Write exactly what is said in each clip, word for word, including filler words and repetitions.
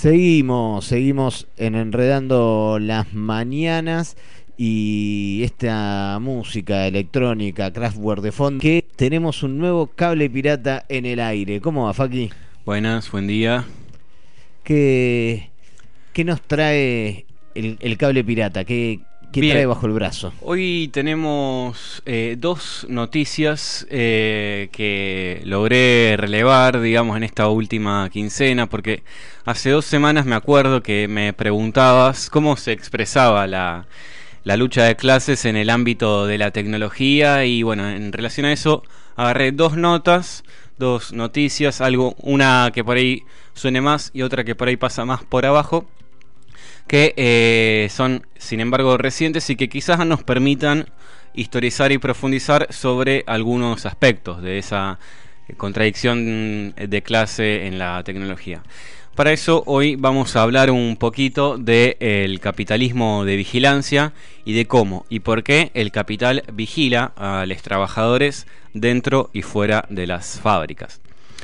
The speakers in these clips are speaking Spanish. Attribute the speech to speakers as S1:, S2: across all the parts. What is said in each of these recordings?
S1: Seguimos, seguimos en Enredando las Mañanas y esta música electrónica, Kraftwerk de fondo, que tenemos un nuevo cable pirata en el aire. ¿Cómo va, Faki?
S2: Buenas, buen día.
S1: ¿Qué, qué nos trae el, el cable pirata? ¿Qué, qué
S2: Bien.
S1: trae bajo el brazo?
S2: Hoy tenemos eh, dos noticias eh, que logré relevar, digamos, en esta última quincena, porque hace dos semanas me acuerdo que me preguntabas cómo se expresaba la, la lucha de clases en el ámbito de la tecnología, y bueno, en relación a eso agarré dos notas, dos noticias, algo, una que por ahí suene más y otra que por ahí pasa más por abajo, que eh, son sin embargo recientes y que quizás nos permitan historizar y profundizar sobre algunos aspectos de esa contradicción de clase en la tecnología. Para eso hoy vamos a hablar un poquito del capitalismo de vigilancia y de cómo y por qué el capital vigila a los trabajadores dentro y fuera de las fábricas.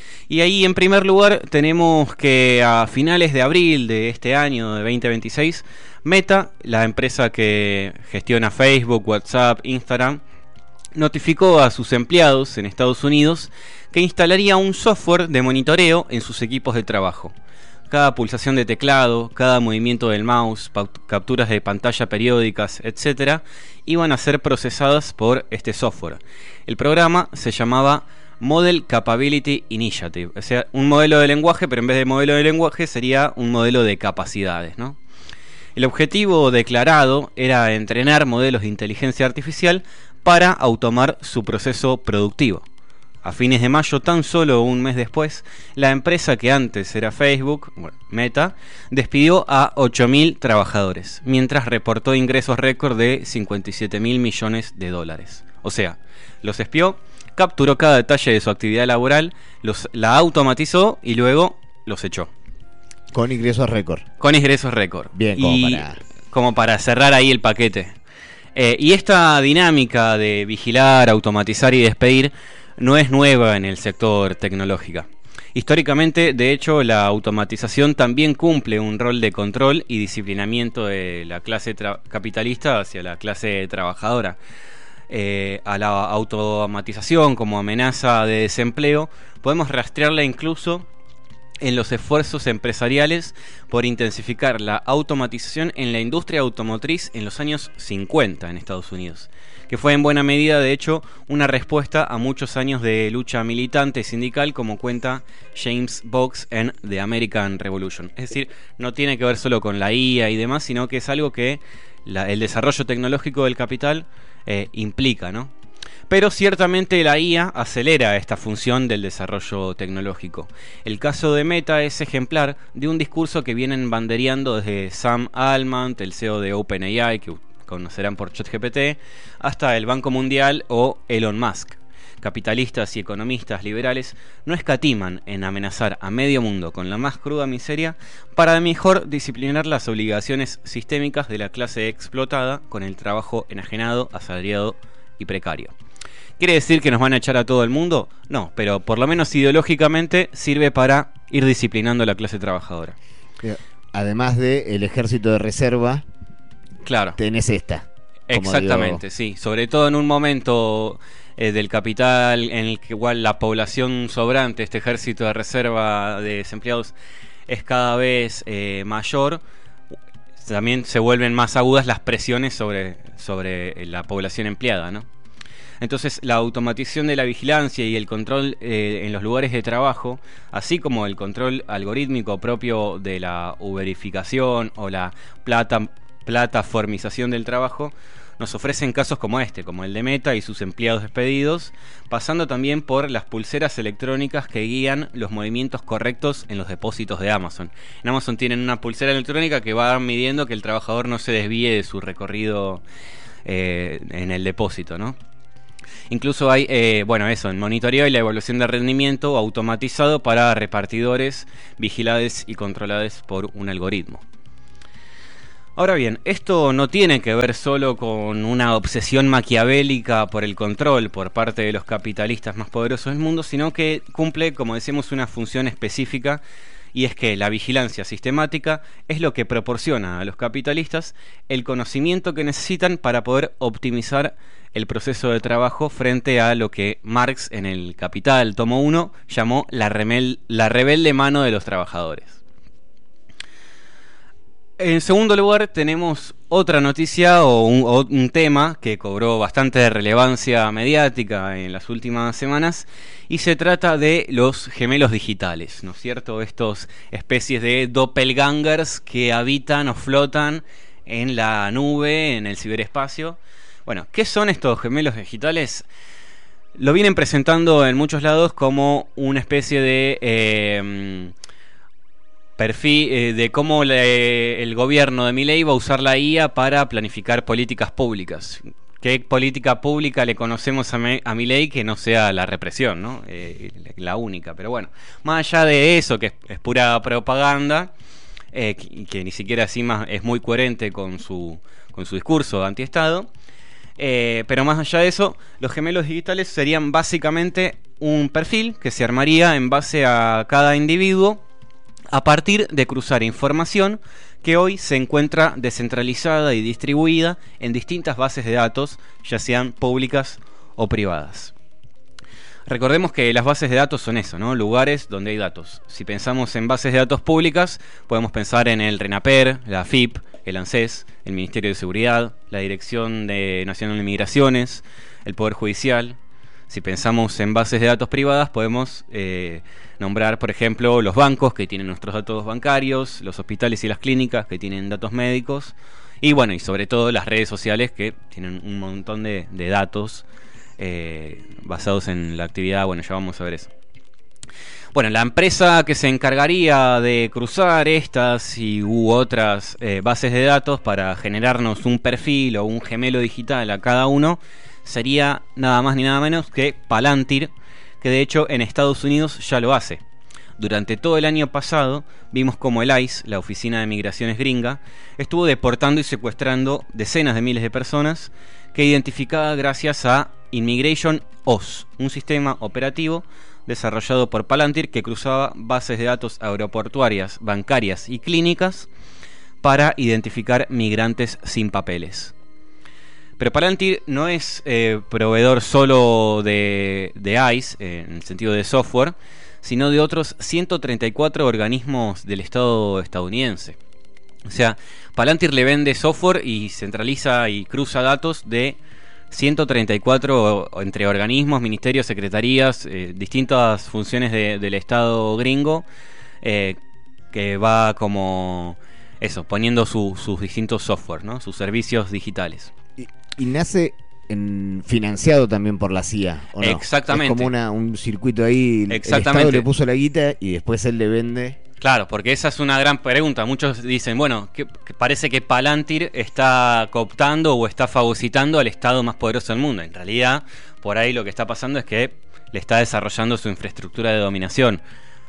S2: Y ahí, en primer lugar, tenemos que a finales de abril de este año, de veinte veintiséis, Meta, la empresa que gestiona Facebook, WhatsApp, Instagram, notificó a sus empleados en Estados Unidos que instalaría un software de monitoreo en sus equipos de trabajo. Cada pulsación de teclado, cada movimiento del mouse, capturas de pantalla periódicas, etcétera, iban a ser procesadas por este software. El programa se llamaba Model Capability Initiative, o sea, un modelo de lenguaje, pero en vez de modelo de lenguaje sería un modelo de capacidades, ¿no? El objetivo declarado era entrenar modelos de inteligencia artificial para automar su proceso productivo. A fines de mayo, tan solo un mes después, la empresa que antes era Facebook, bueno, Meta, despidió a ocho mil trabajadores, mientras reportó ingresos récord de cincuenta y siete mil millones de dólares. O sea, los espió, capturó cada detalle de su actividad laboral, los, la automatizó y luego los echó.
S1: Con ingresos récord.
S2: Con ingresos récord.
S1: Bien, como
S2: y
S1: para...
S2: como para cerrar ahí el paquete. Eh, y esta dinámica de vigilar, automatizar y despedir no es nueva en el sector tecnológico. Históricamente, de hecho, la automatización también cumple un rol de control y disciplinamiento de la clase tra- capitalista hacia la clase trabajadora. Eh, a la automatización como amenaza de desempleo, podemos rastrearla incluso en los esfuerzos empresariales por intensificar la automatización en la industria automotriz en los años cincuenta en Estados Unidos, que fue en buena medida, de hecho, una respuesta a muchos años de lucha militante sindical, como cuenta James Boggs en The American Revolution. Es decir, no tiene que ver solo con la I A y demás, sino que es algo que la, el desarrollo tecnológico del capital eh, implica, ¿no? Pero ciertamente la I A acelera esta función del desarrollo tecnológico. El caso de Meta es ejemplar de un discurso que vienen bandereando desde Sam Altman, el C E O de OpenAI, que conocerán por ChatGPT, hasta el Banco Mundial o Elon Musk. Capitalistas y economistas liberales no escatiman en amenazar a medio mundo con la más cruda miseria para mejor disciplinar las obligaciones sistémicas de la clase explotada con el trabajo enajenado, asalariado y precario. ¿Quiere decir que nos van a echar a todo el mundo? No, pero por lo menos ideológicamente sirve para ir disciplinando a la clase trabajadora.
S1: Además del ejército de reserva,
S2: claro,
S1: tenés esta.
S2: Exactamente,
S1: digo...
S2: sí. Sobre todo en un momento eh, del capital en el que igual la población sobrante, este ejército de reserva de desempleados, es cada vez eh, mayor. También se vuelven más agudas las presiones sobre, sobre la población empleada, ¿no? Entonces, la automatización de la vigilancia y el control eh, en los lugares de trabajo, así como el control algorítmico propio de la uberificación o la plata, plataformización del trabajo, nos ofrecen casos como este, como el de Meta y sus empleados despedidos, pasando también por las pulseras electrónicas que guían los movimientos correctos en los depósitos de Amazon. En Amazon tienen una pulsera electrónica que va midiendo que el trabajador no se desvíe de su recorrido eh, en el depósito, ¿no? Incluso hay, eh, bueno, eso, en monitoreo y la evaluación de rendimiento automatizado para repartidores vigilados y controlados por un algoritmo. Ahora bien, esto no tiene que ver solo con una obsesión maquiavélica por el control por parte de los capitalistas más poderosos del mundo, sino que cumple, como decimos, una función específica y es que la vigilancia sistemática es lo que proporciona a los capitalistas el conocimiento que necesitan para poder optimizar el proceso de trabajo frente a lo que Marx en el Capital, tomo uno, llamó la, remel, la rebelde mano de los trabajadores. En segundo lugar, tenemos otra noticia o un, o un tema que cobró bastante relevancia mediática en las últimas semanas, y se trata de los gemelos digitales, ¿no es cierto? Estos especies de doppelgangers que habitan o flotan en la nube, en el ciberespacio. Bueno, ¿qué son estos gemelos digitales? Lo vienen presentando en muchos lados como una especie de eh, perfil eh, de cómo le, el gobierno de Milei va a usar la I A para planificar políticas públicas. ¿Qué política pública le conocemos a, me, a Milei que no sea la represión, ¿no? Eh, la única. Pero bueno, más allá de eso, que es, es pura propaganda, eh, que, que ni siquiera encima es muy coherente con su, con su discurso antiestado. Eh, pero más allá de eso, los gemelos digitales serían básicamente un perfil que se armaría en base a cada individuo a partir de cruzar información que hoy se encuentra descentralizada y distribuida en distintas bases de datos, ya sean públicas o privadas. Recordemos que las bases de datos son eso, ¿no? Lugares donde hay datos. Si pensamos en bases de datos públicas, podemos pensar en el RENAPER, la A F I P, el ANSES, el Ministerio de Seguridad, la Dirección de Nacional de Migraciones, el Poder Judicial. Si pensamos en bases de datos privadas, podemos eh, nombrar, por ejemplo, los bancos que tienen nuestros datos bancarios, los hospitales y las clínicas que tienen datos médicos, y bueno, y sobre todo las redes sociales que tienen un montón de, de datos eh, basados en la actividad. Bueno, ya vamos a ver eso. Bueno, la empresa que se encargaría de cruzar estas y u otras eh, bases de datos para generarnos un perfil o un gemelo digital a cada uno sería nada más ni nada menos que Palantir, que de hecho en Estados Unidos ya lo hace. Durante todo el año pasado vimos como el ICE, la Oficina de Migraciones gringa, estuvo deportando y secuestrando decenas de miles de personas que identificaba gracias a Immigration O S, un sistema operativo desarrollado por Palantir que cruzaba bases de datos aeroportuarias, bancarias y clínicas para identificar migrantes sin papeles. Pero Palantir no es eh, proveedor solo de, de ICE, eh, en el sentido de software, sino de otros ciento treinta y cuatro organismos del Estado estadounidense. O sea, Palantir le vende software y centraliza y cruza datos de ciento treinta y cuatro entre organismos, ministerios, secretarías, eh, distintas funciones de, del Estado gringo, eh, que va como eso, poniendo su, sus distintos software, ¿no? Sus servicios digitales.
S1: Y, y nace en, financiado también por la C I A, ¿o no?
S2: Exactamente.
S1: Es como una, un circuito ahí.
S2: Exactamente.
S1: El Estado le puso la guita y después él le vende.
S2: Claro, porque esa es una gran pregunta. Muchos dicen, bueno, que, que parece que Palantir está cooptando o está fagocitando al Estado más poderoso del mundo. En realidad, por ahí lo que está pasando es que le está desarrollando su infraestructura de dominación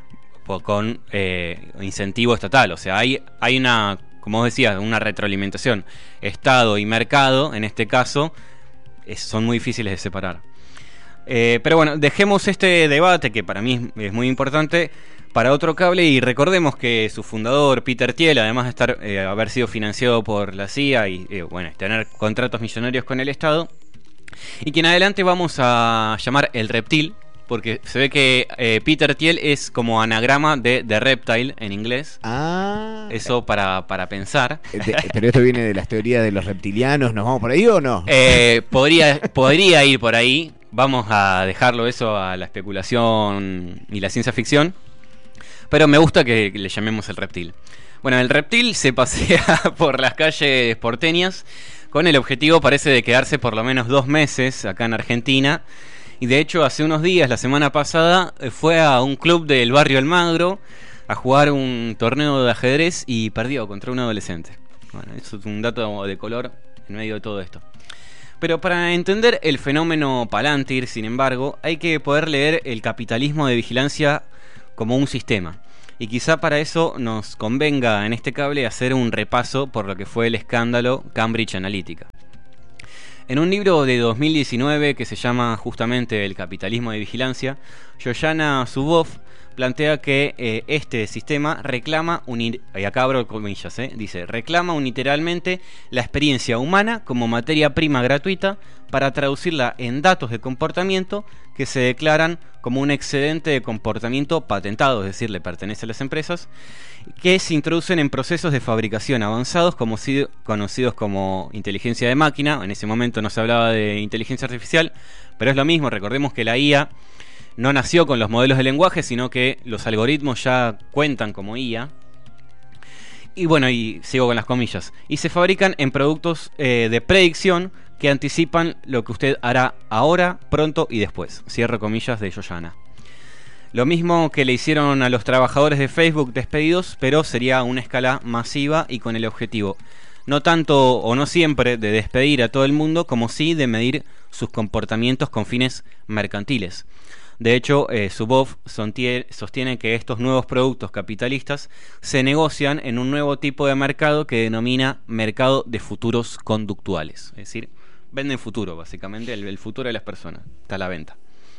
S2: con eh, incentivo estatal. O sea, hay, hay una, como vos decías, una retroalimentación. Estado y mercado, en este caso, es, son muy difíciles de separar. Eh, pero bueno, dejemos este debate, que para mí es muy importante, para otro cable, y recordemos que su fundador, Peter Thiel, además de estar eh, haber sido financiado por la C I A y eh, bueno, tener contratos millonarios con el Estado, y que en adelante vamos a llamar el reptil, porque se ve que eh, Peter Thiel es como anagrama de, de reptile en inglés.
S1: Ah.
S2: Eso para, para pensar.
S1: De, pero esto viene de las teorías de los reptilianos, ¿nos vamos por ahí o no?
S2: Eh, podría, podría ir por ahí. Vamos a dejarlo eso a la especulación y la ciencia ficción. Pero me gusta que le llamemos el reptil. Bueno, el reptil se pasea por las calles porteñas con el objetivo, parece, de quedarse por lo menos dos meses acá en Argentina. Y de hecho, hace unos días, la semana pasada, fue a un club del barrio Almagro a jugar un torneo de ajedrez y perdió contra un adolescente. Bueno, eso es un dato de color en medio de todo esto. Pero para entender el fenómeno Palantir, sin embargo, hay que poder leer el capitalismo de vigilancia como un sistema. Y quizá para eso nos convenga en este cable hacer un repaso por lo que fue el escándalo Cambridge Analytica. En un libro de dos mil diecinueve que se llama justamente El capitalismo de vigilancia, Shoshana Zuboff plantea que eh, este sistema reclama, unir, y acá abro comillas, eh, dice, reclama unilateralmente la experiencia humana como materia prima gratuita para traducirla en datos de comportamiento que se declaran como un excedente de comportamiento patentado, es decir, le pertenece a las empresas, que se introducen en procesos de fabricación avanzados como si, conocidos como inteligencia de máquina. En ese momento no se hablaba de inteligencia artificial, pero es lo mismo. Recordemos que la I A no nació con los modelos de lenguaje, sino que los algoritmos ya cuentan como I A. Y bueno, y sigo con las comillas. Y se fabrican en productos eh, de predicción que anticipan lo que usted hará ahora, pronto y después. Cierro comillas de Yoyana. Lo mismo que le hicieron a los trabajadores de Facebook despedidos, pero sería a una escala masiva y con el objetivo, no tanto o no siempre de despedir a todo el mundo, como sí de medir sus comportamientos con fines mercantiles. De hecho, eh, Zuboff sostiene que estos nuevos productos capitalistas se negocian en un nuevo tipo de mercado que denomina mercado de futuros conductuales. Es decir, venden futuro, básicamente, el, el futuro de las personas. Está a la venta.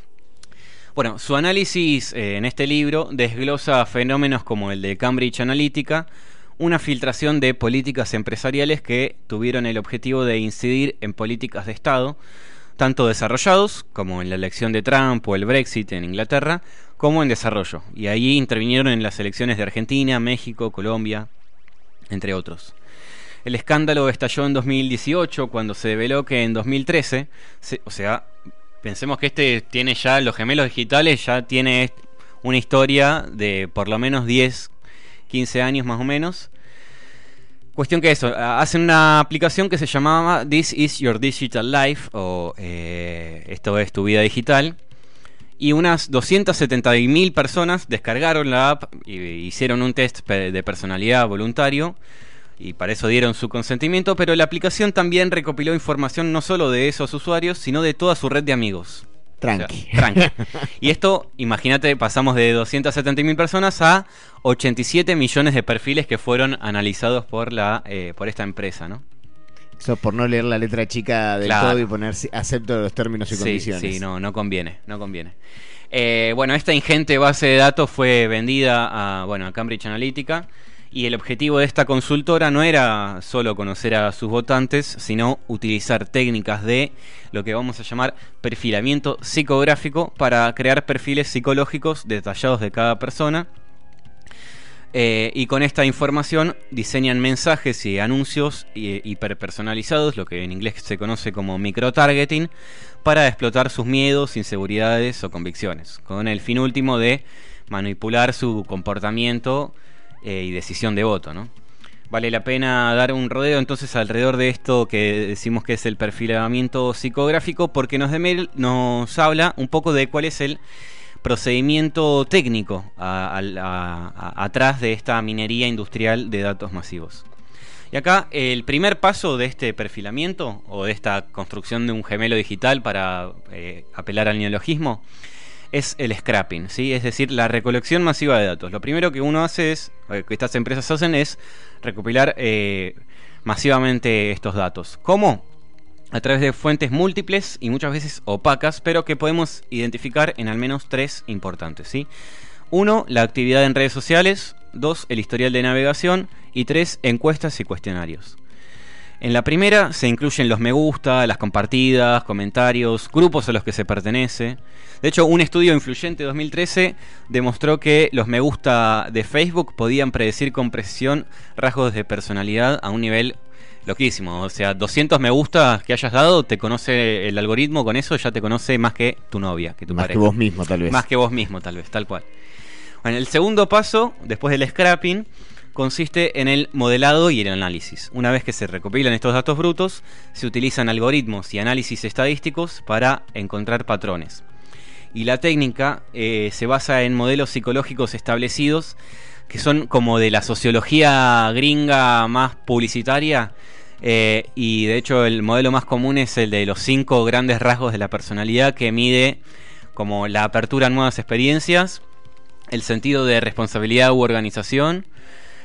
S2: Bueno, su análisis eh, en este libro desglosa fenómenos como el de Cambridge Analytica, una filtración de políticas empresariales que tuvieron el objetivo de incidir en políticas de Estado, tanto desarrollados, como en la elección de Trump o el Brexit en Inglaterra, como en desarrollo. Y ahí intervinieron en las elecciones de Argentina, México, Colombia, entre otros. El escándalo estalló en dos mil dieciocho, cuando se develó que en dos mil trece, se, o sea, pensemos que este tiene ya, los gemelos digitales ya tiene una historia de por lo menos diez, quince años más o menos. Cuestión que eso, hacen una aplicación que se llamaba This is your digital life, o eh, esto es tu vida digital, y unas doscientas setenta mil personas descargaron la app y hicieron un test de personalidad voluntario, y para eso dieron su consentimiento, pero la aplicación también recopiló información no solo de esos usuarios, sino de toda su red de amigos.
S1: Tranqui.
S2: O sea, tranqui. Y esto, imagínate, pasamos de doscientas setenta mil personas a ochenta y siete millones de perfiles que fueron analizados por la eh, por esta empresa, ¿no?
S1: Eso por no leer la letra chica del
S2: Claro.
S1: todo y poner acepto los términos y
S2: Sí,
S1: condiciones.
S2: sí, no, no conviene, no conviene. Eh, bueno, esta ingente base de datos fue vendida a, bueno, a Cambridge Analytica, y el objetivo de esta consultora no era solo conocer a sus votantes, sino utilizar técnicas de lo que vamos a llamar perfilamiento psicográfico para crear perfiles psicológicos detallados de cada persona. Eh, y con esta información diseñan mensajes y anuncios hiperpersonalizados, lo que en inglés se conoce como microtargeting, para explotar sus miedos, inseguridades o convicciones, con el fin último de manipular su comportamiento eh, y decisión de voto, ¿no? Vale la pena dar un rodeo entonces alrededor de esto que decimos que es el perfilamiento psicográfico, porque nos, de, nos habla un poco de cuál es el procedimiento técnico a, a, a, a, atrás de esta minería industrial de datos masivos. Y acá el primer paso de este perfilamiento, o de esta construcción de un gemelo digital para eh, apelar al neologismo, es el scrapping, ¿sí? Es decir, la recolección masiva de datos. Lo primero que uno hace es, que estas empresas hacen, es recopilar eh, masivamente estos datos. ¿Cómo? A través de fuentes múltiples y muchas veces opacas, pero que podemos identificar en al menos tres importantes, ¿sí? Uno, la actividad en redes sociales. Dos, el historial de navegación. Y tres, encuestas y cuestionarios. En la primera se incluyen los me gusta, las compartidas, comentarios, grupos a los que se pertenece. De hecho, un estudio influyente de dos mil trece demostró que los me gusta de Facebook podían predecir con precisión rasgos de personalidad a un nivel loquísimo. O sea, doscientos me gusta que hayas dado, te conoce el algoritmo, con eso ya te conoce más que tu novia, que tu
S1: más
S2: pareja.
S1: que vos mismo, tal vez.
S2: Más que vos mismo, tal vez, tal cual. Bueno, el segundo paso, después del scrapping, consiste en el modelado y el análisis. Una vez que se recopilan estos datos brutos, se utilizan algoritmos y análisis estadísticos para encontrar patrones. Y la técnica eh, se basa en modelos psicológicos establecidos, que son como de la sociología gringa más publicitaria, eh, y de hecho el modelo más común es el de los cinco grandes rasgos de la personalidad, que mide como la apertura a nuevas experiencias, el sentido de responsabilidad u organización,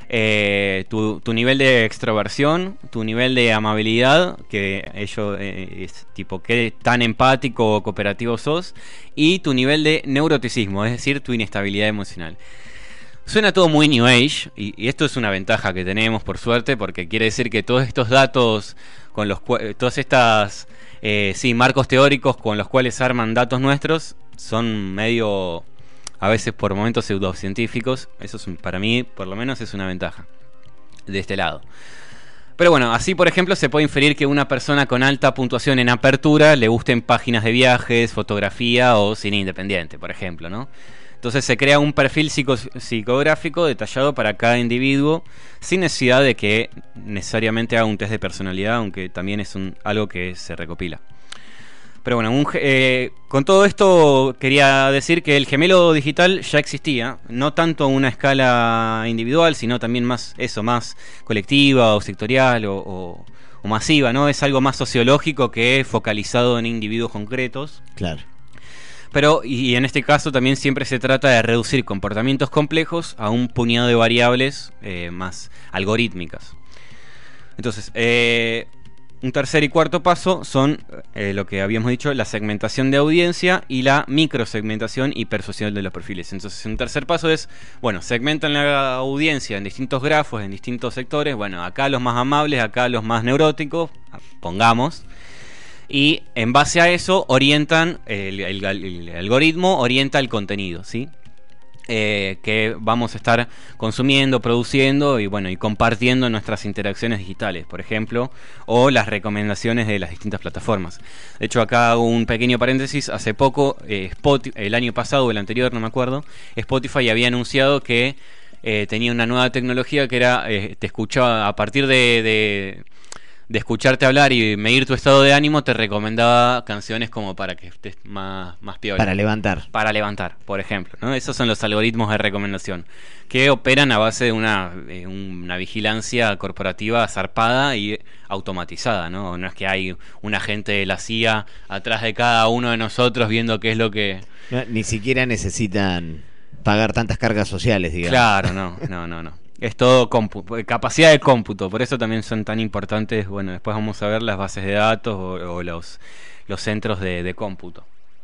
S2: eh, tu, tu nivel de extroversión, tu nivel de amabilidad, que ello eh, es tipo qué tan empático o cooperativo sos, y tu nivel de neuroticismo, es decir, tu inestabilidad emocional. Suena todo muy New Age, y, y esto es una ventaja que tenemos, por suerte, porque quiere decir que todos estos datos, con los todas estas eh, sí, marcos teóricos con los cuales arman datos nuestros, son medio, a veces por momentos pseudocientíficos. Eso es, para mí, por lo menos, es una ventaja de este lado. Pero bueno, así por ejemplo se puede inferir que una persona con alta puntuación en apertura le gusten páginas de viajes, fotografía o cine independiente, por ejemplo, ¿no? Entonces se crea un perfil psico psicográfico detallado para cada individuo, sin necesidad de que necesariamente haga un test de personalidad, aunque también es un, algo que se recopila. Pero bueno, un, eh, con todo esto quería decir que el gemelo digital ya existía, no tanto a una escala individual, sino también más eso, más colectiva o sectorial o, o, o masiva, ¿no? Es algo más sociológico que focalizado en individuos concretos.
S1: Claro.
S2: Pero, y en este caso también siempre se trata de reducir comportamientos complejos a un puñado de variables eh, más algorítmicas. Entonces, eh, un tercer y cuarto paso son eh, lo que habíamos dicho, la segmentación de audiencia y la microsegmentación y persuasión de los perfiles. Entonces, un tercer paso es, bueno, segmentan la audiencia en distintos grafos, en distintos sectores. Bueno, acá los más amables, acá los más neuróticos, pongamos. Y en base a eso orientan, el, el, el algoritmo orienta el contenido, ¿sí? Eh, que vamos a estar consumiendo, produciendo y bueno y compartiendo en nuestras interacciones digitales, por ejemplo, o las recomendaciones de las distintas plataformas. De hecho, acá hago un pequeño paréntesis. Hace poco, eh, Spotify, el año pasado o el anterior, no me acuerdo, Spotify había anunciado que eh, tenía una nueva tecnología que era, eh, te escuchaba a partir de... de de escucharte hablar y medir tu estado de ánimo, te recomendaba canciones como para que estés más, más piola.
S1: Para levantar.
S2: Para levantar, por ejemplo, ¿no? Esos son los algoritmos de recomendación, que operan a base de una, eh, una vigilancia corporativa zarpada y automatizada, ¿no? No es que hay un agente de la C I A atrás de cada uno de nosotros viendo qué es lo que...
S1: No, ni siquiera necesitan pagar tantas cargas sociales, digamos.
S2: Claro, no, no, no, no. Es todo cómputo, capacidad de cómputo, por eso también son tan importantes. Bueno, después vamos a ver las bases de datos o, o los, los centros de, de cómputo.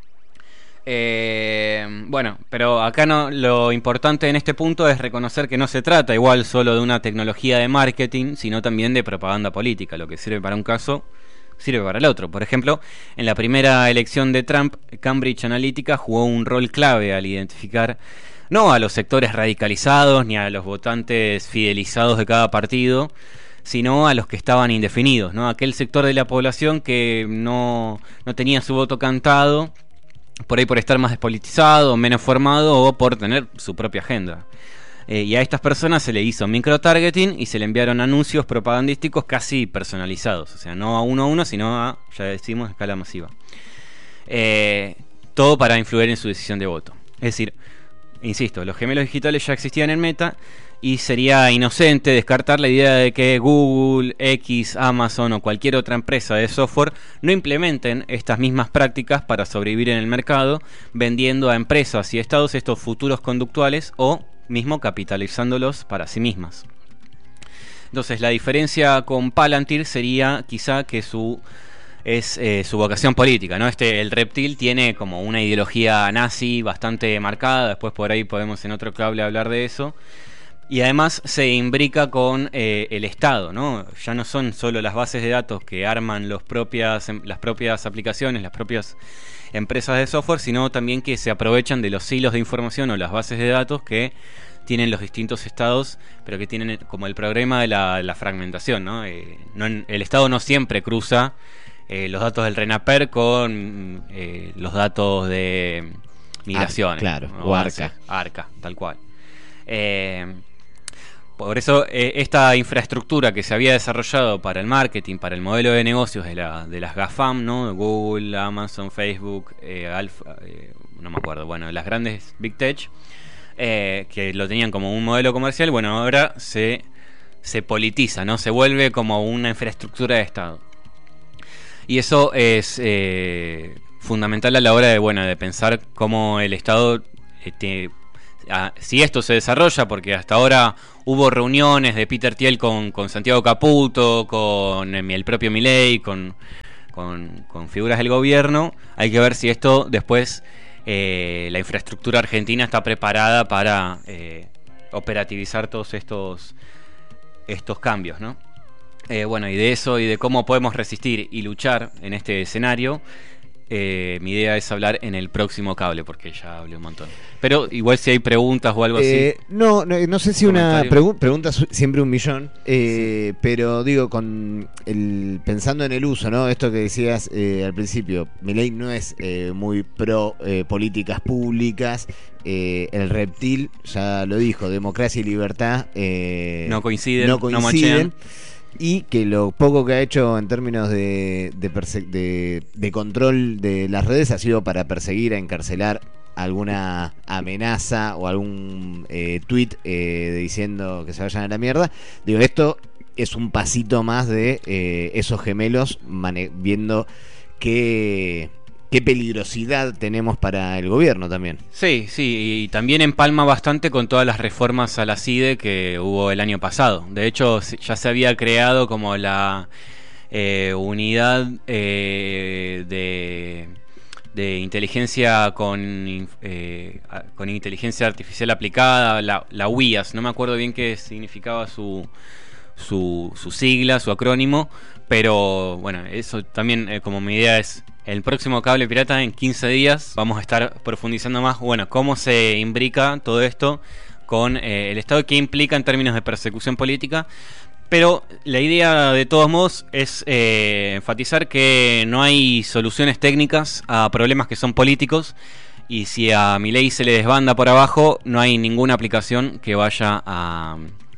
S2: Eh, bueno, pero acá no, lo importante en este punto es reconocer que no se trata igual solo de una tecnología de marketing, sino también de propaganda política. Lo que sirve para un caso sirve para el otro. Por ejemplo, en la primera elección de Trump, Cambridge Analytica jugó un rol clave al identificar no a los sectores radicalizados ni a los votantes fidelizados de cada partido, sino a los que estaban indefinidos, ¿no? Aquel sector de la población que no, no tenía su voto cantado, por ahí por estar más despolitizado, menos formado o por tener su propia agenda. Eh, y a estas personas se le hizo microtargeting y se le enviaron anuncios propagandísticos casi personalizados, o sea, no a uno a uno, sino a, ya decimos, escala masiva. Eh, todo para influir en su decisión de voto. Es decir, insisto, los gemelos digitales ya existían en Meta y sería inocente descartar la idea de que Google, X, Amazon o cualquier otra empresa de software no implementen estas mismas prácticas para sobrevivir en el mercado, vendiendo a empresas y estados estos futuros conductuales o mismo capitalizándolos para sí mismas. Entonces, la diferencia con Palantir sería quizá que su es eh, su vocación política, ¿no? Este, el reptil tiene como una ideología nazi bastante marcada, después por ahí podemos en otro cable hablar de eso, y además se imbrica con eh, el Estado, ¿no? Ya no son solo las bases de datos que arman los propias, las propias aplicaciones, las propias empresas de software, sino también que se aprovechan de los hilos de información o las bases de datos que tienen los distintos estados, pero que tienen como el problema de la, la fragmentación, ¿no? Eh, no el Estado no siempre cruza Eh, los datos del RENAPER con eh, los datos de migraciones.
S1: Ah, claro,
S2: ¿no?
S1: o ARCA.
S2: ARCA, tal cual. Eh, por eso eh, esta infraestructura que se había desarrollado para el marketing, para el modelo de negocios de, la, de las GAFAM, ¿no? Google, Amazon, Facebook, eh, Alpha, eh, no me acuerdo, bueno, las grandes Big Tech, eh, que lo tenían como un modelo comercial, bueno, ahora se, se politiza, ¿no? Se vuelve como una infraestructura de Estado. Y eso es eh, fundamental a la hora de, bueno, de pensar cómo el Estado eh, te, a, si esto se desarrolla, porque hasta ahora hubo reuniones de Peter Thiel con, con Santiago Caputo, con eh, el propio Milei, con, con, con figuras del gobierno. Hay que ver si esto después, eh, la infraestructura argentina está preparada para eh, operativizar todos estos, estos cambios, ¿no? Eh, bueno, y de eso y de cómo podemos resistir y luchar en este escenario, eh, mi idea es hablar en el próximo cable, porque ya hablé un montón. Pero igual si hay preguntas o algo
S1: eh,
S2: así.
S1: No, no, no sé si una pregu pregunta siempre un millón, eh, sí. Pero digo, con el pensando en el uso, ¿no? Esto que decías eh, al principio, Milei no es eh, muy pro eh, políticas públicas. Eh, el reptil ya lo dijo, democracia y libertad eh,
S2: no coinciden,
S1: no coinciden.
S2: No
S1: Y que lo poco que ha hecho en términos de, de, de, de control de las redes ha sido para perseguir, a encarcelar alguna amenaza o algún eh, tweet eh, diciendo que se vayan a la mierda. Digo, esto es un pasito más de eh, esos gemelos viendo que... qué peligrosidad tenemos para el gobierno también.
S2: Sí, sí, y también empalma bastante con todas las reformas a la C I D E que hubo el año pasado. De hecho, ya se había creado como la eh, unidad eh, de, de inteligencia con, eh, con inteligencia artificial aplicada, la, la U I A S, no me acuerdo bien qué significaba su, su, su sigla, su acrónimo, pero bueno, eso también eh, como mi idea es... El próximo Cable Pirata en quince días vamos a estar profundizando más, bueno, cómo se imbrica todo esto con eh, el Estado, qué implica en términos de persecución política. Pero la idea de todos modos es eh, enfatizar que no hay soluciones técnicas a problemas que son políticos, y si a Milei se le desbanda por abajo, no hay ninguna aplicación que vaya a,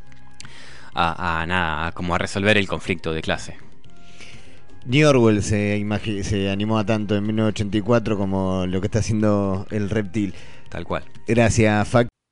S2: a, a nada, a como a resolver el conflicto de clase.
S1: Ni Orwell se, se animó a tanto en mil novecientos ochenta y cuatro como lo que está haciendo el reptil.
S2: Tal cual.
S1: Gracias, Fac.